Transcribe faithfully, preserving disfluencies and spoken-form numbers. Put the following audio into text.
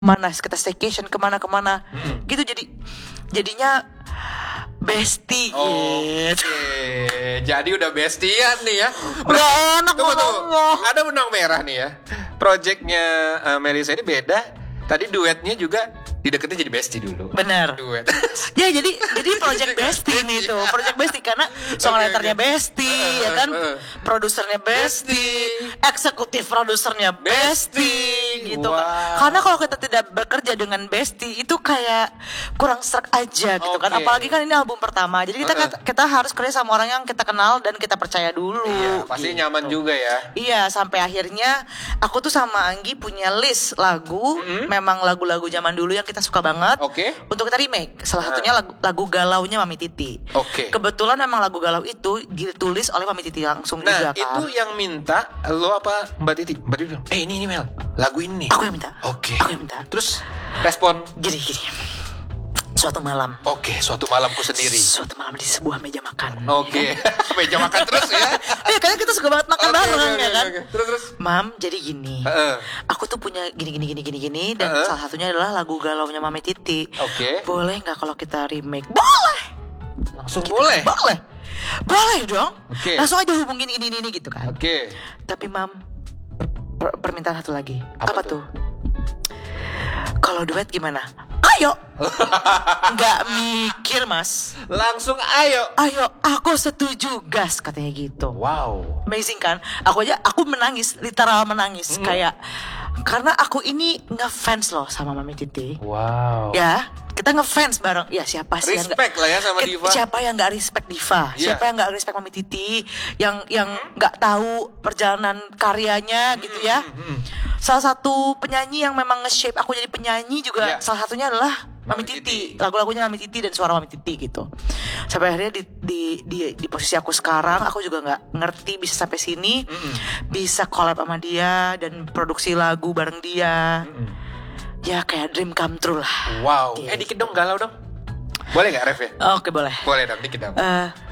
mana kita staycation kemana-kemana hmm. gitu, jadi jadinya bestie. Oh, gitu. okay. Jadi udah bestian nih ya. Udah enak tunggu, tunggu. ngomong. Ada benang merah nih ya. Projectnya uh, Melisa ini beda. Tadi duetnya juga dideketin jadi bestie dulu. Bener. Duet. Ya jadi jadi project bestie nih tuh, project bestie karena songwriternya okay, okay. bestie, uh, ya kan, uh, produsernya bestie, eksekutif produsernya bestie, gitu. Wow. Karena kalau kita tidak bekerja dengan bestie itu kayak kurang serak aja gitu okay. kan. Apalagi kan ini album pertama, jadi kita uh, kita harus kerja sama orang yang kita kenal dan kita percaya dulu. Iya, pasti gitu. Nyaman juga ya. Iya, sampai akhirnya aku tuh sama Anggi punya list lagu, mm-hmm. memang lagu-lagu zaman dulu yang kita suka banget okay. untuk kita remake. Salah satunya lagu, lagu galaunya Mami Titi. Okay. Kebetulan memang lagu galau itu ditulis oleh Mami Titi langsung nah, juga kan. Nah itu yang minta lo apa Mbak Titi? Mbak Titi bilang, eh ini ini Mel, lagu ini. Aku yang minta. Oke. Okay. Aku yang minta. Terus respon? Gini gini. Suatu malam. Oke, okay, suatu malamku sendiri. Suatu malam di sebuah meja makan. Oke, okay. Meja makan terus ya. Iya, karena kita suka banget makan okay, bareng okay, ya okay, kan. Okay. Terus terus. Mam, jadi gini. Uh-uh. Aku tuh punya gini gini gini gini gini dan uh-uh. salah satunya adalah lagu galaunya Mami Titi. Oke. Okay. Boleh nggak kalau kita remake? Boleh. Langsung gitu. Boleh. Boleh. Boleh dong. Okay. Langsung aja hubungin ini ini, ini gitu kan. Oke. Okay. Tapi Mam, per- permintaan satu lagi. Apa, Apa tuh? tuh? Kalau duet gimana? Ayo. Nggak mikir mas. Langsung ayo. Ayo, aku setuju gas katanya gitu. Wow. Amazing kan? Aku aja aku menangis, literal menangis hmm. kayak karena aku ini ngefans loh sama Mami Titi. Wow. Ya, kita ngefans bareng. Ya siapa sih respect yang gak, lah ya sama Diva. Siapa yang nggak respect Diva? Yeah. Siapa yang nggak respect Mami Titi? Yang yang nggak tahu perjalanan karyanya gitu ya? Mm-hmm. Salah satu penyanyi yang memang nge-shape aku jadi penyanyi juga yeah. salah satunya adalah Mami Titi. Titi. Lagu-lagunya Mami Titi dan suara Mami Titi gitu. Sampai akhirnya di di di, di posisi aku sekarang, aku juga nggak ngerti bisa sampai sini, mm-hmm. bisa collab sama dia dan produksi lagu bareng dia. Mm-hmm. Ya kayak dream come true lah. Wow. Gitu. Eh dikit dong galau dong. Boleh nggak Ref ya? Oke boleh. Boleh dong dikit dong. Uh,